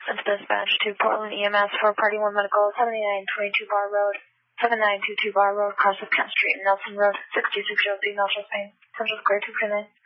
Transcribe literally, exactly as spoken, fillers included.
It's dispatch to Portland E M S for Party one Medical, seventy-nine twenty-two Bar Road, seventy-nine twenty-two Bar Road, across Kent Street, Nelson Road, sixty-six oh three, Melrose, Maine. Central Square two three nine.